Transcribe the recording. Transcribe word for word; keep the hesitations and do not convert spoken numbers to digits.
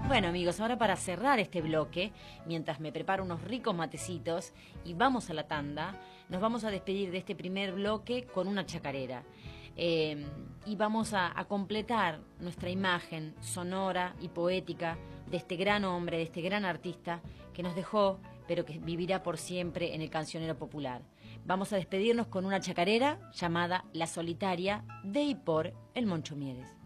Bueno, amigos, ahora para cerrar este bloque, mientras me preparo unos ricos matecitos y vamos a la tanda, nos vamos a despedir de este primer bloque con una chacarera. Eh, y vamos a, a completar nuestra imagen sonora y poética de este gran hombre, de este gran artista que nos dejó, pero que vivirá por siempre en el cancionero popular. Vamos a despedirnos con una chacarera llamada La Solitaria, de y por el Moncho Mieres.